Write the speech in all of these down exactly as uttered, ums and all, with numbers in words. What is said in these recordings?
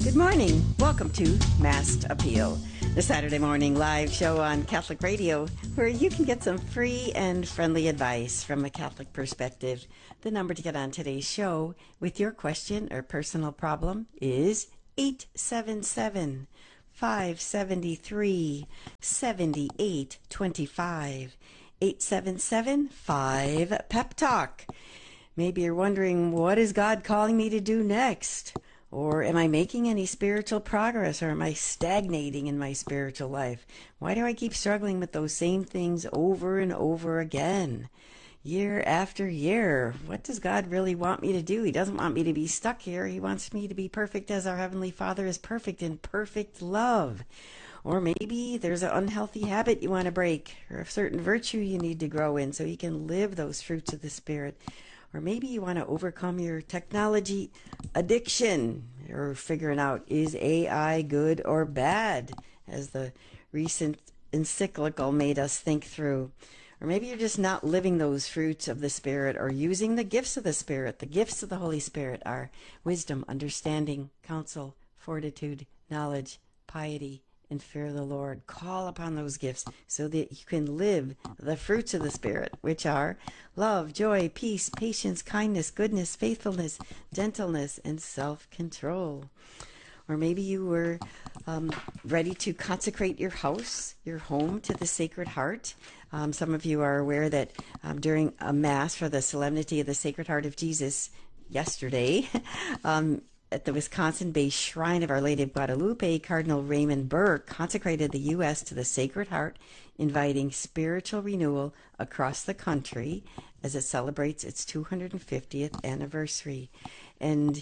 Good morning. Welcome to Masked Appeal, the Saturday morning live show on Catholic Radio, where you can get some free and friendly advice from a Catholic perspective. The number to get on today's show with your question or personal problem is eight seven seven, five seven three, seven eight two five. eight seven seven, five, pep talk. Maybe you're wondering, what is God calling me to do next? Or am I making any spiritual progress, or am I stagnating in my spiritual life? Why do I keep struggling with those same things over and over again, year after year? What does God really want me to do? He doesn't want me to be stuck here. He wants me to be perfect as our Heavenly Father is perfect, in perfect love. Or maybe there's an unhealthy habit you want to break, or a certain virtue you need to grow in so you can live those fruits of the Spirit. Or maybe you want to overcome your technology addiction, or figuring out, is A I good or bad, as the recent encyclical made us think through. Or maybe you're just not living those fruits of the Spirit, or using the gifts of the Spirit. The gifts of the Holy Spirit are wisdom, understanding, counsel, fortitude, knowledge, piety, and fear of the Lord. Call upon those gifts so that you can live the fruits of the Spirit, which are love, joy, peace, patience, kindness, goodness, faithfulness, gentleness, and self-control. Or maybe you were um, ready to consecrate your house, your home, to the Sacred Heart. Um, some of you are aware that um, during a Mass for the Solemnity of the Sacred Heart of Jesus yesterday, um, at the Wisconsin-based Shrine of Our Lady of Guadalupe, Cardinal Raymond Burke consecrated the U S to the Sacred Heart, inviting spiritual renewal across the country as it celebrates its two hundred fiftieth anniversary. And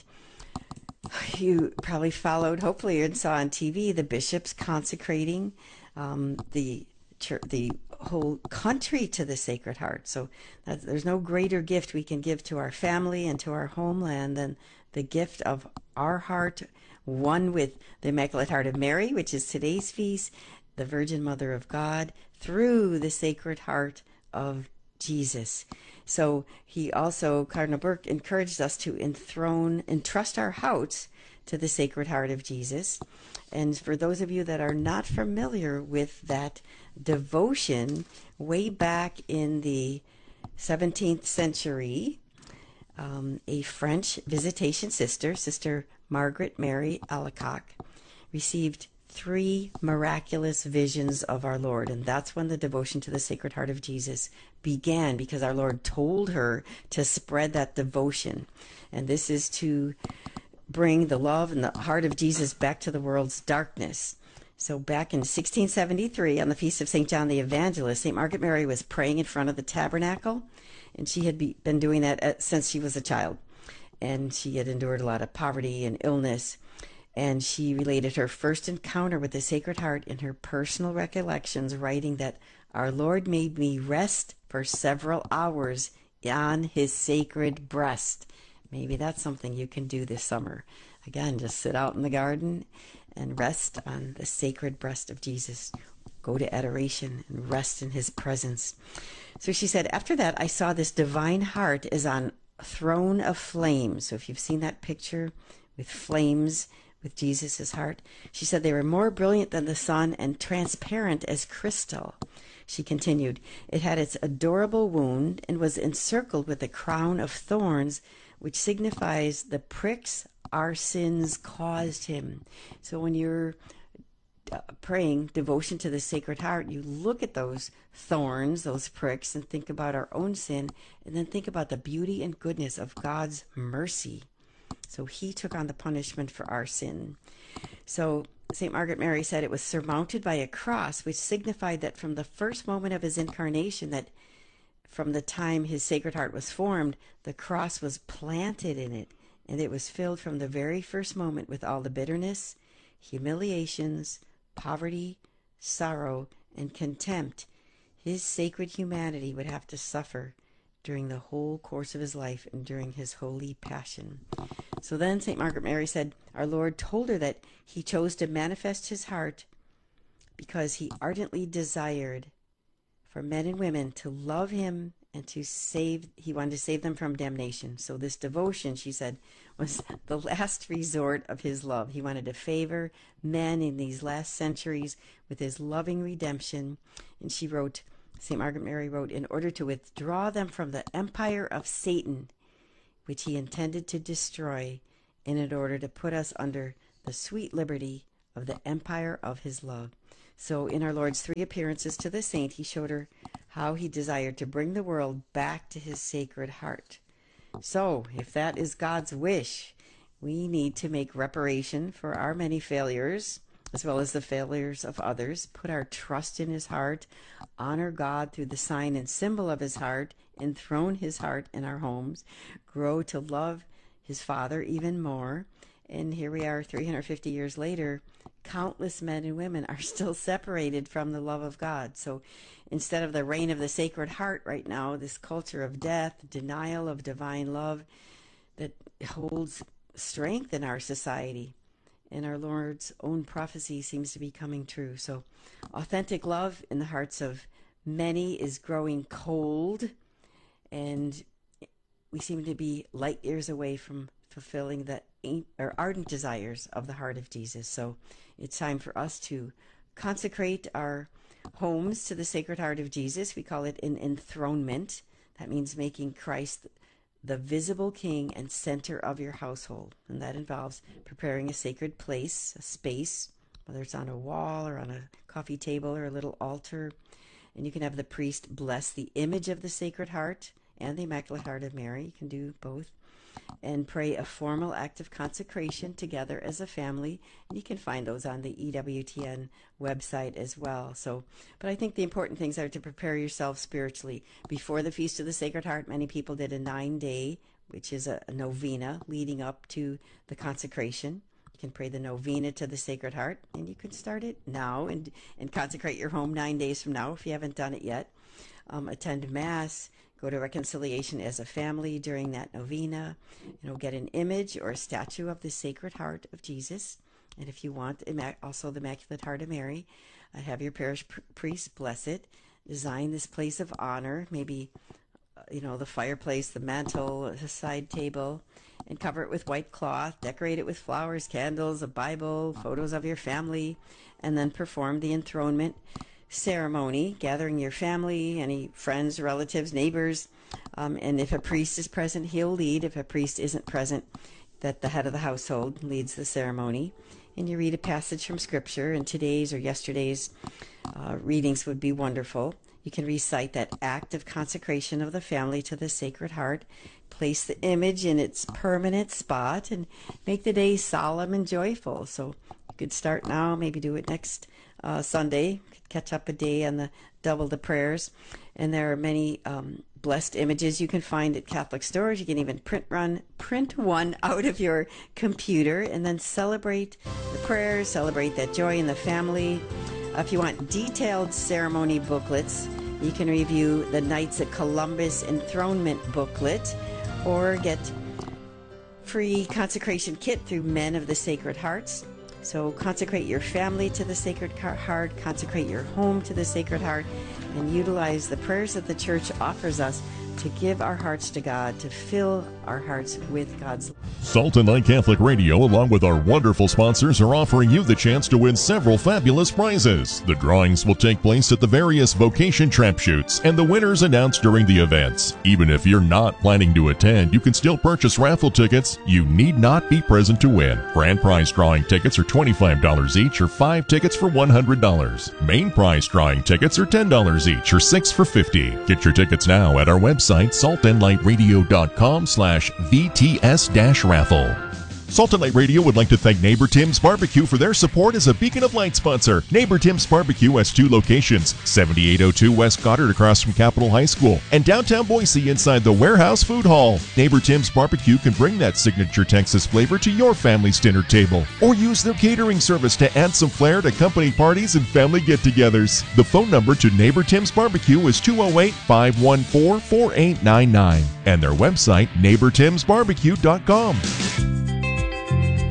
you probably followed, hopefully, and saw on T V the bishops consecrating um, the church, the whole country to the Sacred Heart. So that, there's no greater gift we can give to our family and to our homeland than the gift of our heart, one with the Immaculate Heart of Mary, which is today's feast, the Virgin Mother of God, through the Sacred Heart of Jesus. So he also, Cardinal Burke, encouraged us to enthrone, entrust our hearts to the Sacred Heart of Jesus. And for those of you that are not familiar with that devotion, way back in the seventeenth century, um, a French visitation sister, Sister Margaret Mary Alacoque, received three miraculous visions of our Lord. And that's when the devotion to the Sacred Heart of Jesus began, because our Lord told her to spread that devotion. And this is to bring the love and the heart of Jesus back to the world's darkness. So back in sixteen seventy-three, on the feast of Saint John the Evangelist, Saint Margaret Mary was praying in front of the tabernacle, and she had be, been doing that since she was a child. And she had endured a lot of poverty and illness. And she related her first encounter with the Sacred Heart in her personal recollections, writing that our Lord made me rest for several hours on his sacred breast. Maybe that's something you can do this summer. Again, just sit out in the garden and rest on the sacred breast of Jesus. Go to adoration and rest in his presence. So she said, after that, I saw this divine heart as on a throne of flames. So if you've seen that picture with flames with Jesus's heart, she said they were more brilliant than the sun and transparent as crystal. She continued, it had its adorable wound and was encircled with a crown of thorns, which signifies the pricks our sins caused him. So when you're uh, praying devotion to the Sacred Heart, you look at those thorns, those pricks, and think about our own sin, and then think about the beauty and goodness of God's mercy. So he took on the punishment for our sin. So Saint Margaret Mary said it was surmounted by a cross, which signified that from the first moment of his incarnation, that from the time his Sacred Heart was formed, the cross was planted in it, and it was filled from the very first moment with all the bitterness, humiliations, poverty, sorrow, and contempt his sacred humanity would have to suffer during the whole course of his life and during his holy passion. So then Saint Margaret Mary said, our Lord told her that he chose to manifest his heart because he ardently desired for men and women to love him and to save, he wanted to save them from damnation. So this devotion, she said, was the last resort of his love. He wanted to favor men in these last centuries with his loving redemption. And she wrote, Saint Margaret Mary wrote, in order to withdraw them from the empire of Satan, which he intended to destroy, and in order to put us under the sweet liberty of the empire of his love. So in our Lord's three appearances to the saint, he showed her how he desired to bring the world back to his sacred heart. So if that is God's wish, we need to make reparation for our many failures, as well as the failures of others, put our trust in his heart, honor God through the sign and symbol of his heart, enthrone his heart in our homes, grow to love his Father even more. And here we are three hundred fifty years later, countless men and women are still separated from the love of God. So instead of the reign of the Sacred Heart right now, this culture of death, denial of divine love that holds strength in our society, and our Lord's own prophecy seems to be coming true. So authentic love in the hearts of many is growing cold, and we seem to be light years away from fulfilling the or ardent desires of the heart of Jesus. So it's time for us to consecrate our homes to the Sacred Heart of Jesus. We call it an enthronement. That means making Christ the visible king and center of your household. And that involves preparing a sacred place, a space, whether it's on a wall or on a coffee table or a little altar. And you can have the priest bless the image of the Sacred Heart and the Immaculate Heart of Mary. You can do both. And pray a formal act of consecration together as a family. And you can find those on the E W T N website as well. So, but I think the important things are to prepare yourself spiritually. Before the Feast of the Sacred Heart, many people did a nine-day, which is a, a novena leading up to the consecration. You can pray the novena to the Sacred Heart, and you can start it now and, and consecrate your home nine days from now if you haven't done it yet. Um, attend Mass. Go to reconciliation as a family during that novena. You know, get an image or a statue of the Sacred Heart of Jesus. And if you want, also the Immaculate Heart of Mary, uh, have your parish pr- priest bless it. Design this place of honor, maybe, uh, you know, the fireplace, the mantle, the side table, and cover it with white cloth. Decorate it with flowers, candles, a Bible, photos of your family, and then perform the enthronement ceremony, gathering your family, any friends, relatives, neighbors, um, and if a priest is present, he'll lead. If a priest isn't present, that the head of the household leads the ceremony. And you read a passage from Scripture, and today's or yesterday's uh, readings would be wonderful. You can recite that act of consecration of the family to the Sacred Heart, place the image in its permanent spot, and make the day solemn and joyful. So you could start now, maybe do it next uh, Sunday, catch up a day on the double the prayers. And there are many um, blessed images you can find at Catholic stores. You can even print run print one out of your computer and then celebrate the prayers, celebrate that joy in the family. Uh, if you want detailed ceremony booklets, you can review the Knights of Columbus Enthronement booklet, or get free consecration kit through Men of the Sacred Hearts. So consecrate your family to the Sacred Heart, consecrate your home to the Sacred Heart, and utilize the prayers that the Church offers us to give our hearts to God, to fill our hearts with God's love. Salt and Light Catholic Radio, along with our wonderful sponsors, are offering you the chance to win several fabulous prizes. The drawings will take place at the various vocation trap shoots, and the winners announced during the events. Even if you're not planning to attend, you can still purchase raffle tickets. You need not be present to win. Grand prize drawing tickets are twenty-five dollars each, or five tickets for one hundred dollars. Main prize drawing tickets are ten dollars each, or six for fifty dollars. Get your tickets now at our website, salt and light radio dot com slash V T S raffle. Salt and Light Radio would like to thank Neighbor Tim's Barbecue for their support as a Beacon of Light sponsor. Neighbor Tim's Barbecue has two locations, seventy-eight oh two West Goddard across from Capitol High School, and downtown Boise inside the Warehouse Food Hall. Neighbor Tim's Barbecue can bring that signature Texas flavor to your family's dinner table, or use their catering service to add some flair to company parties and family get-togethers. The phone number to Neighbor Tim's Barbecue is two oh eight, five one four, four eight nine nine, and their website, neighbor tims barbecue dot com.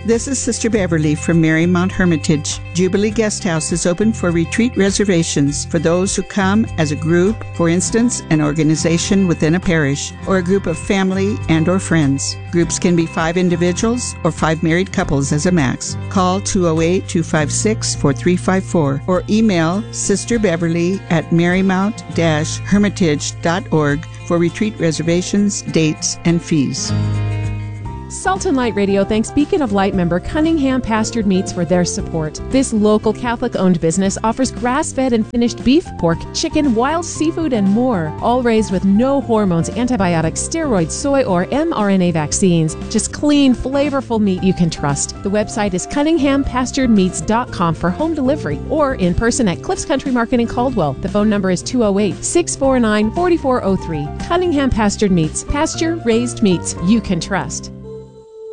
This is Sister Beverly from Marymount Hermitage. Jubilee Guest House is open for retreat reservations for those who come as a group, for instance, an organization within a parish, or a group of family and or friends. Groups can be five individuals or five married couples as a max. Call two oh eight, two five six, four three five four or email Sister Beverly at marymount dash hermitage dot org for retreat reservations, dates, and fees. Salt and Light Radio thanks Beacon of Light member Cunningham Pastured Meats for their support. This local Catholic-owned business offers grass-fed and finished beef, pork, chicken, wild seafood, and more, all raised with no hormones, antibiotics, steroids, soy, or mRNA vaccines. Just clean, flavorful meat you can trust. The website is cunningham pastured meats dot com for home delivery or in person at Cliffs Country Market in Caldwell. The phone number is two oh eight, six four nine, four four oh three. Cunningham Pastured Meats. Pasture-raised meats you can trust.